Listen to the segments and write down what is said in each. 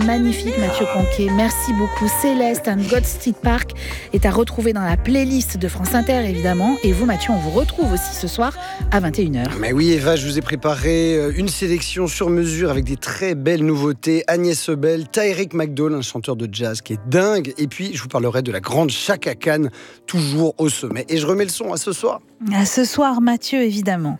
Magnifique Mathieu Conquet, merci beaucoup. Céleste and God Street Park est à retrouver dans la playlist de France Inter évidemment. Et vous Mathieu, on vous retrouve aussi ce soir à 21h. Mais oui Eva, je vous ai préparé une sélection sur mesure avec des très belles nouveautés. Agnès Sebel, Tyrick McDowell, un chanteur de jazz qui est dingue. Et puis je vous parlerai de la grande Chaka Khan, toujours au sommet. Et je remets le son à ce soir. À ce soir Mathieu évidemment.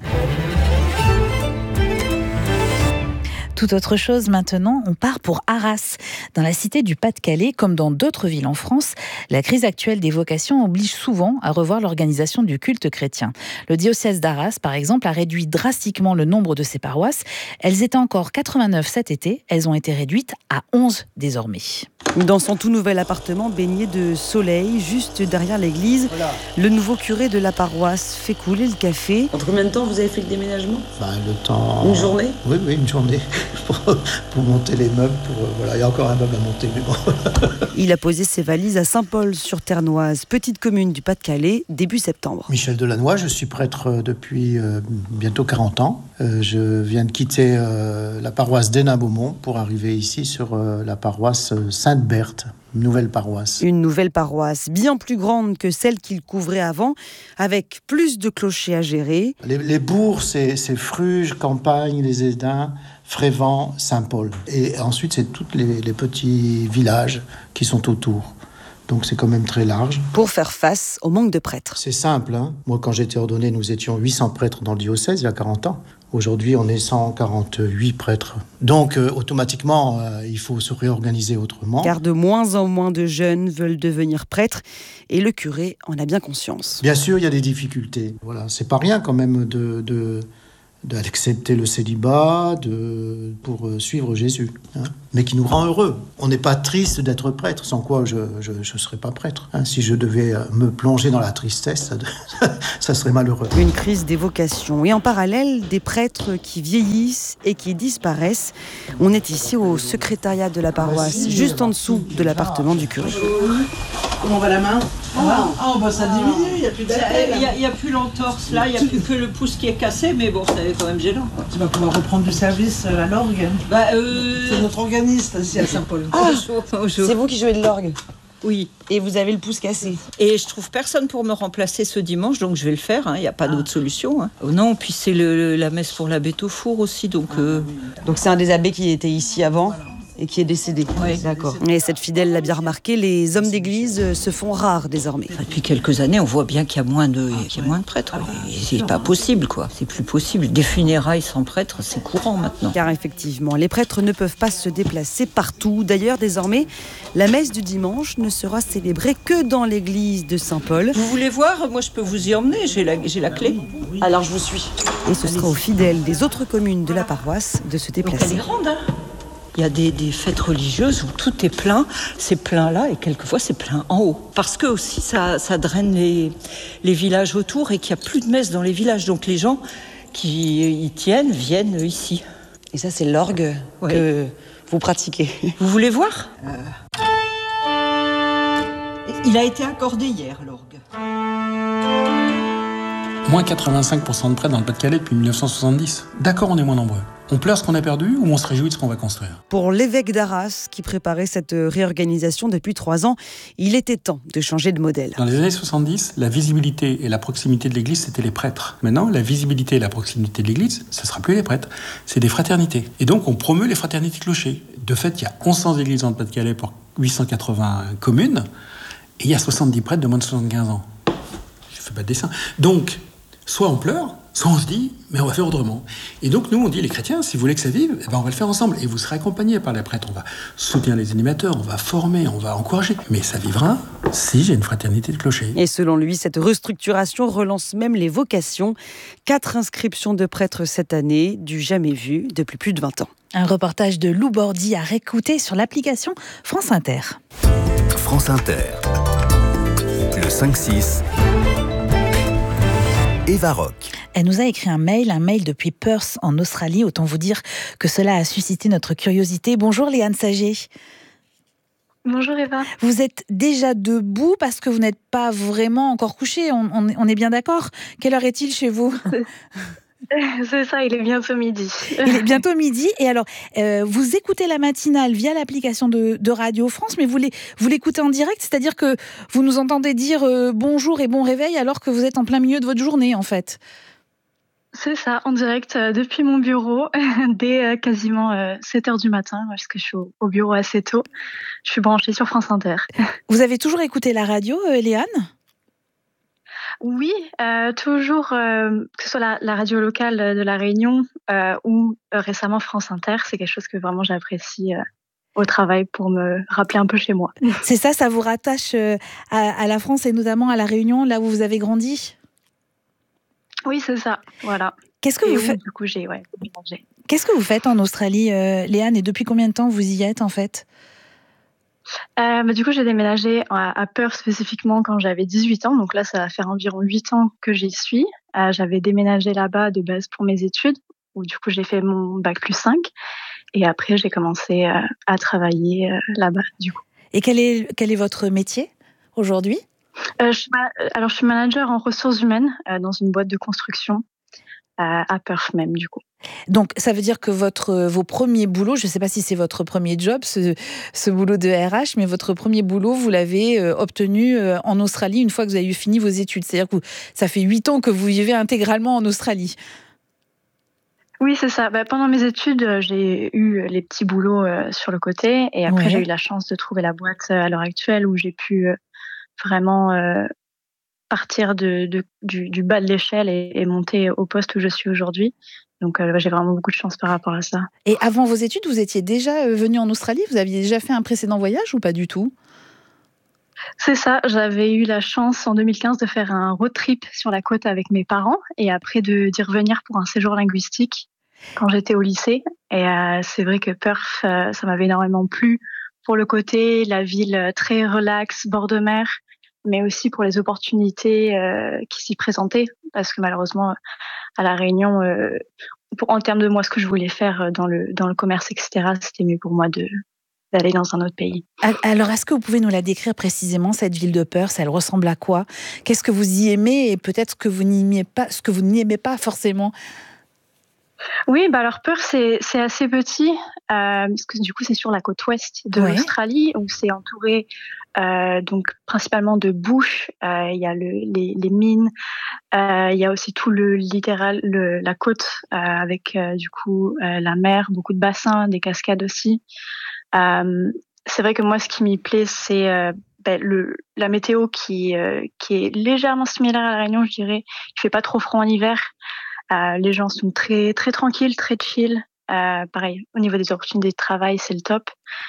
Tout autre chose maintenant, on part pour Arras. Dans la cité du Pas-de-Calais, comme dans d'autres villes en France, la crise actuelle des vocations oblige souvent à revoir l'organisation du culte chrétien. Le diocèse d'Arras, par exemple, a réduit drastiquement le nombre de ses paroisses. Elles étaient encore 89 cet été, elles ont été réduites à 11 désormais. Dans son tout nouvel appartement baigné de soleil, juste derrière l'église, le nouveau curé de la paroisse fait couler le café. En combien de temps vous avez fait le déménagement ? Le temps... Une journée ? Oui, une journée pour monter les meubles. Il y a encore un meuble à monter, mais bon. Il a posé ses valises à Saint-Paul-sur-Ternoise, petite commune du Pas-de-Calais, début septembre. Michel Delannoy, je suis prêtre depuis bientôt 40 ans. Je viens de quitter la paroisse d'Hénin-Beaumont pour arriver ici sur la paroisse Sainte-Berthe. Nouvelle paroisse. Une nouvelle paroisse, bien plus grande que celle qu'il couvrait avant, avec plus de clochers à gérer. Les bourgs, c'est Fruges, Campagne, les Édins, Frévent, Saint-Paul. Et ensuite, c'est tous les petits villages qui sont autour. Donc c'est quand même très large. Pour faire face au manque de prêtres. C'est simple, hein. Moi, quand j'étais ordonné, nous étions 800 prêtres dans le diocèse, il y a 40 ans. Aujourd'hui, on est 148 prêtres. Donc, automatiquement, il faut se réorganiser autrement. Car de moins en moins de jeunes veulent devenir prêtres, et le curé en a bien conscience. Bien sûr, il y a des difficultés. Voilà, c'est pas rien quand même d'accepter le célibat pour suivre Jésus, hein, mais qui nous rend heureux. On n'est pas triste d'être prêtre, sans quoi je ne serais pas prêtre. Hein. Si je devais me plonger dans la tristesse, ça serait malheureux. Une crise des vocations et en parallèle des prêtres qui vieillissent et qui disparaissent. On est ici au secrétariat de la paroisse, juste en dessous de l'appartement du curé. Comment va la main ? Ça diminue, il n'y a plus d'appel. Il n'y a plus l'entorse là, il n'y a plus que le pouce qui est cassé, mais bon, c'est quand même gênant. Tu vas pouvoir reprendre du service à l'orgue. C'est notre organiste ici à Saint-Paul. Bonjour. C'est vous qui jouez de l'orgue ? Oui. Et vous avez le pouce cassé. Et je trouve personne pour me remplacer ce dimanche, donc je vais le faire, il n'y a pas d'autre solution. Non, puis c'est la messe pour l'abbé au four aussi, donc... Donc c'est un des abbés qui était ici avant et qui est décédé. Oui, d'accord. Et cette fidèle l'a bien remarqué, les hommes d'église se font rares désormais. Depuis quelques années, on voit bien qu'il y a moins de prêtres. C'est pas possible, quoi. C'est plus possible. Des funérailles sans prêtre, c'est courant maintenant. Car effectivement, les prêtres ne peuvent pas se déplacer partout. D'ailleurs, désormais, la messe du dimanche ne sera célébrée que dans l'église de Saint-Paul. Vous voulez voir ? Moi, je peux vous y emmener. J'ai la clé. Alors, je vous suis. Et ce sera aux fidèles des autres communes de la paroisse de se déplacer. Donc elle est grande, hein ? Il y a des fêtes religieuses où tout est plein, c'est plein là et quelquefois c'est plein en haut. Parce que aussi ça draine les villages autour et qu'il n'y a plus de messe dans les villages. Donc les gens qui y tiennent viennent ici. Et ça c'est l'orgue que vous pratiquez. Vous voulez voir ? Il a été accordé hier, l'orgue. Moins 85% de prêtres dans le Pas-de-Calais depuis 1970. D'accord, on est moins nombreux. On pleure ce qu'on a perdu ou on se réjouit de ce qu'on va construire ? Pour l'évêque d'Arras, qui préparait cette réorganisation depuis 3 ans, il était temps de changer de modèle. Dans les années 70, la visibilité et la proximité de l'Église, c'était les prêtres. Maintenant, la visibilité et la proximité de l'Église, ce ne sera plus les prêtres, c'est des fraternités. Et donc, on promeut les fraternités clochers. De fait, il y a 1100 églises dans le Pas-de-Calais pour 880 communes, et il y a 70 prêtres de moins de 75 ans. Je ne fais pas de dessin. Donc, soit on pleure, soit on se dit, mais on va faire autrement. Et donc, nous, on dit, les chrétiens, si vous voulez que ça vive, on va le faire ensemble. Et vous serez accompagnés par les prêtres. On va soutenir les animateurs, on va former, on va encourager. Mais ça vivra si j'ai une fraternité de clochers. Et selon lui, cette restructuration relance même les vocations. 4 inscriptions de prêtres cette année, du jamais vu depuis plus de 20 ans. Un reportage de Lou Bordy à réécouter sur l'application France Inter. France Inter. Le 5-6. Eva Rock. Elle nous a écrit un mail depuis Perth en Australie. Autant vous dire que cela a suscité notre curiosité. Bonjour Léane Sager. Bonjour Eva. Vous êtes déjà debout parce que vous n'êtes pas vraiment encore couché. On est bien d'accord ? Quelle heure est-il chez vous ? C'est ça, il est bientôt midi. Il est bientôt midi. Et alors, vous écoutez la matinale via l'application de Radio France, mais vous l'écoutez en direct, c'est-à-dire que vous nous entendez dire bonjour et bon réveil alors que vous êtes en plein milieu de votre journée, en fait. C'est ça, en direct depuis mon bureau, dès quasiment 7h du matin, parce que je suis au bureau assez tôt. Je suis branchée sur France Inter. Vous avez toujours écouté la radio, Léane ? Oui, toujours, que ce soit la radio locale de La Réunion ou récemment France Inter, c'est quelque chose que vraiment j'apprécie au travail pour me rappeler un peu chez moi. C'est ça vous rattache à la France et notamment à La Réunion, là où vous avez grandi ? Oui, c'est ça, voilà. Qu'est-ce que vous faites ? Du coup, j'ai mangé. Qu'est-ce que vous faites en Australie, Léane, et depuis combien de temps vous y êtes en fait ? Du coup, j'ai déménagé à Perth spécifiquement quand j'avais 18 ans. Donc là, ça va faire environ 8 ans que j'y suis. J'avais déménagé là-bas de base pour mes études, où du coup, j'ai fait mon bac+5. Et après, j'ai commencé à travailler là-bas, du coup. Et quel est votre métier aujourd'hui ? Je suis manager en ressources humaines dans une boîte de construction à Perth même, du coup. Donc, ça veut dire que vos premiers boulots, je ne sais pas si c'est votre premier job, ce boulot de RH, mais votre premier boulot, vous l'avez obtenu en Australie une fois que vous avez fini vos études. C'est-à-dire que ça fait 8 ans que vous vivez intégralement en Australie. Oui, c'est ça. Pendant mes études, j'ai eu les petits boulots sur le côté. Et après, j'ai eu la chance de trouver la boîte à l'heure actuelle où j'ai pu vraiment partir du bas de l'échelle et monter au poste où je suis aujourd'hui. Donc, j'ai vraiment beaucoup de chance par rapport à ça. Et avant vos études, vous étiez déjà venu en Australie ? Vous aviez déjà fait un précédent voyage ou pas du tout ? C'est ça. J'avais eu la chance en 2015 de faire un road trip sur la côte avec mes parents et après d'y revenir pour un séjour linguistique quand j'étais au lycée. Et c'est vrai que Perth, ça m'avait énormément plu pour le côté, la ville très relax, bord de mer, mais aussi pour les opportunités qui s'y présentaient. Parce que malheureusement, à La Réunion, en termes de moi, ce que je voulais faire dans le commerce, etc., c'était mieux pour moi d'aller dans un autre pays. Alors, est-ce que vous pouvez nous la décrire précisément, cette ville de Perth ? Elle ressemble à quoi ? Qu'est-ce que vous y aimez et peut-être ce que vous n'aimez pas forcément ? Oui, alors Perth, c'est assez petit, parce que du coup, c'est sur la côte ouest de l'Australie, où c'est entouré donc principalement de bush. Il y a les mines, il y a aussi tout le littoral, la côte avec du coup la mer, beaucoup de bassins, des cascades aussi. C'est vrai que moi, ce qui m'y plaît, c'est la météo qui est légèrement similaire à La Réunion, je dirais. Il fait pas trop froid en hiver. Les gens sont très très tranquilles, très chill. Pareil, au niveau des opportunités de travail, c'est le top.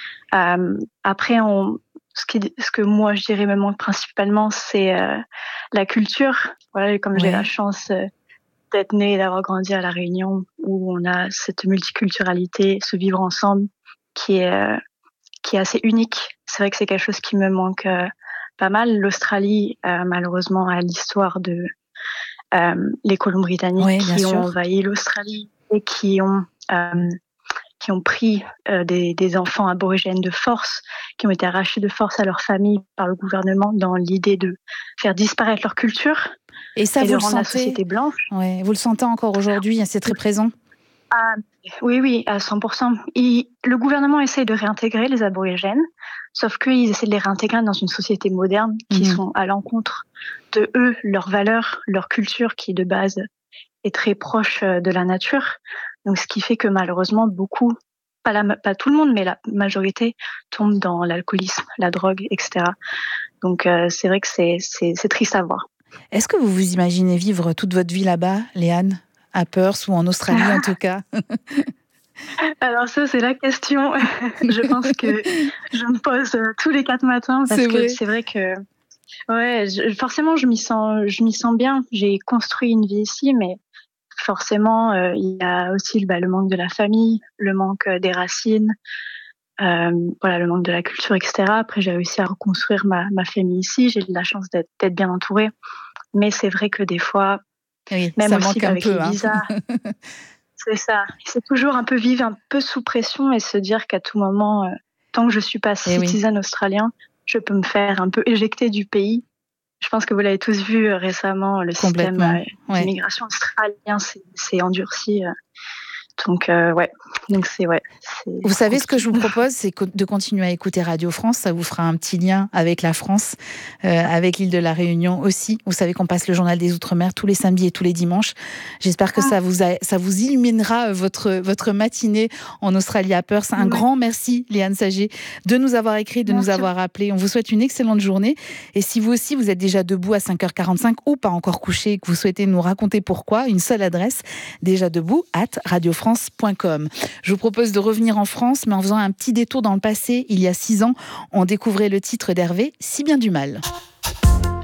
Après, ce que moi, je dirais me manque principalement, c'est la culture. Voilà, comme j'ai la chance d'être née et d'avoir grandi à La Réunion, où on a cette multiculturalité, ce vivre ensemble qui est assez unique. C'est vrai que c'est quelque chose qui me manque pas mal. L'Australie, malheureusement, a l'histoire de les colons britanniques qui ont envahi l'Australie et qui ont pris des enfants aborigènes de force, qui ont été arrachés de force à leur famille par le gouvernement dans l'idée de faire disparaître leur culture et ça, et vous de le rendre sentez, la société blanche. Ouais, vous le sentez encore aujourd'hui, c'est très présent. Oui, à 100%. Le gouvernement essaye de réintégrer les aborigènes, sauf qu'ils essaient de les réintégrer dans une société moderne qui sont à l'encontre de eux, leurs valeurs, leur culture qui de base est très proche de la nature. Donc, ce qui fait que malheureusement, beaucoup, pas tout le monde, mais la majorité tombe dans l'alcoolisme, la drogue, etc. Donc, c'est vrai que c'est triste à voir. Est-ce que vous vous imaginez vivre toute votre vie là-bas, Léane ? À Perth ou en Australie en tout cas. Alors ça, c'est la question. Je pense que je me pose tous les 4 matins parce que c'est vrai que forcément je m'y sens bien. J'ai construit une vie ici, mais forcément il y a aussi le manque de la famille, le manque des racines, le manque de la culture, etc. Après, j'ai réussi à reconstruire ma famille ici. J'ai de la chance d'être bien entourée, mais c'est vrai que des fois, même ça aussi manque avec un peu, les visas, c'est ça. C'est toujours un peu vivre un peu sous pression et se dire qu'à tout moment, tant que je suis pas citizen australien, je peux me faire un peu éjecter du pays. Je pense que vous l'avez tous vu récemment, le système d'immigration australien s'est endurci. Donc, Vous savez, ce que je vous propose, c'est de continuer à écouter Radio France. Ça vous fera un petit lien avec la France, avec l'île de la Réunion aussi. Vous savez qu'on passe le journal des Outre-mer tous les samedis et tous les dimanches. J'espère que ça vous illuminera votre matinée en Australie à Perth. Un grand merci, Léane Saget, de nous avoir écrit, de nous avoir appelé. On vous souhaite une excellente journée. Et si vous aussi, vous êtes déjà debout à 5h45 ou pas encore couché et que vous souhaitez nous raconter pourquoi, une seule adresse, déjà-debout@radiofrance.com. Je vous propose de revenir en France, mais en faisant un petit détour dans le passé. Il y a 6 ans, on découvrait le titre d'Hervé, Si bien du mal.